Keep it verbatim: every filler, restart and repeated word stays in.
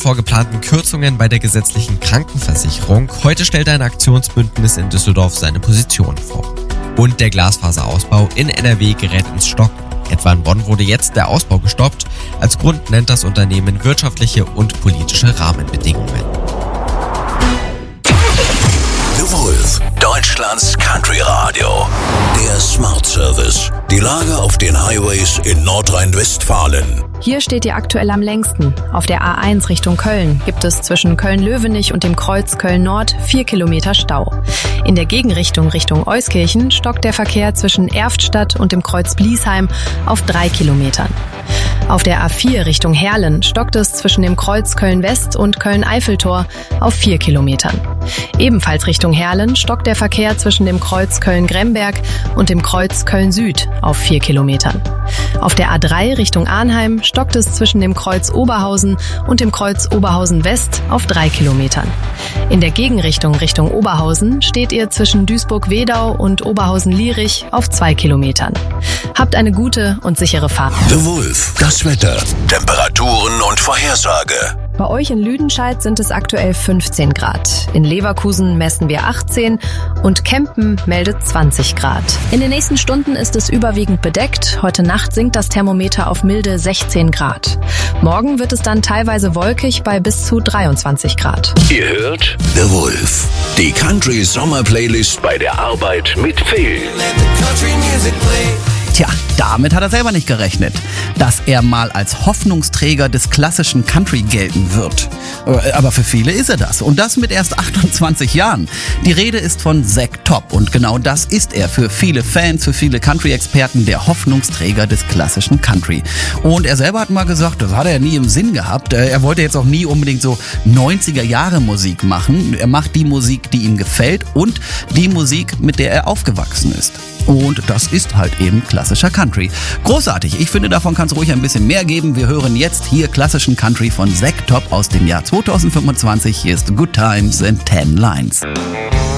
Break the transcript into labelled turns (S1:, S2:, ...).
S1: vor geplanten Kürzungen bei der gesetzlichen Krankenversicherung. Heute stellt ein Aktionsbündnis in Düsseldorf seine Position vor. Und der Glasfaserausbau in N R W gerät ins Stocken. Etwa in Bonn wurde jetzt der Ausbau gestoppt. Als Grund nennt das Unternehmen wirtschaftliche und politische Rahmenbedingungen.
S2: The Wolf, Deutschlands Country Radio. Der Smart Service. Die Lage auf den Highways in Nordrhein-Westfalen.
S3: Hier steht ihr aktuell am längsten. Auf der A eins Richtung Köln gibt es zwischen Köln-Löwenich und dem Kreuz Köln-Nord vier Kilometer Stau. In der Gegenrichtung Richtung Euskirchen stockt der Verkehr zwischen Erftstadt und dem Kreuz Bliesheim auf drei Kilometern. Auf der A vier Richtung Herlen stockt es zwischen dem Kreuz Köln-West und Köln-Eiffeltor auf vier Kilometern. Ebenfalls Richtung Herlen stockt der Verkehr zwischen dem Kreuz Köln-Gremberg und dem Kreuz Köln-Süd auf vier Kilometern. Auf der A drei Richtung Arnheim stockt es zwischen dem Kreuz Oberhausen und dem Kreuz Oberhausen West auf drei Kilometern. In der Gegenrichtung Richtung Oberhausen steht ihr zwischen Duisburg-Wedau und Oberhausen-Lierich auf zwei Kilometern. Habt eine gute und sichere Fahrt.
S2: The Wolf, das Wetter, Temperaturen und Vorhersage.
S3: Bei euch in Lüdenscheid sind es aktuell fünfzehn Grad. In Leverkusen messen wir achtzehn und Kempen meldet zwanzig Grad. In den nächsten Stunden ist es überwiegend bedeckt. Heute Nacht sinkt das Thermometer auf milde sechzehn Grad. Morgen wird es dann teilweise wolkig bei bis zu dreiundzwanzig Grad.
S2: Ihr hört The Wolf, die Country Sommer Playlist bei der Arbeit mit Phil.
S4: Tja, damit hat er selber nicht gerechnet, dass er mal als Hoffnungsträger des klassischen Country gelten wird. Aber für viele ist er das. Und das mit erst achtundzwanzig Jahren. Die Rede ist von Zack Top. Und genau das ist er für viele Fans, für viele Country-Experten, der Hoffnungsträger des klassischen Country. Und er selber hat mal gesagt, das hat er nie im Sinn gehabt. Er wollte jetzt auch nie unbedingt so neunziger-Jahre-Musik machen. Er macht die Musik, die ihm gefällt und die Musik, mit der er aufgewachsen ist. Und das ist halt eben klassischer Country. Großartig. Ich finde, davon kann es ruhig ein bisschen mehr geben. Wir hören jetzt hier klassischen Country von Zack Top aus dem Jahr zweitausendfünfundzwanzig. Hier ist Good Times and Ten Lines.